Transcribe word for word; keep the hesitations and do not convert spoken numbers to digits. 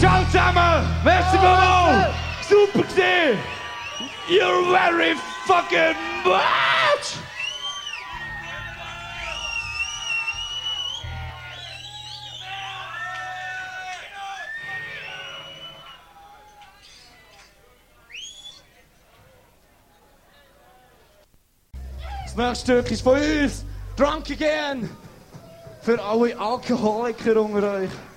Ciao zusammen! Merci beaucoup! Super gewesen! You're very fucking much! Das nächste Stück ist von uns. Drunk Again. Für alle Alkoholiker unter euch.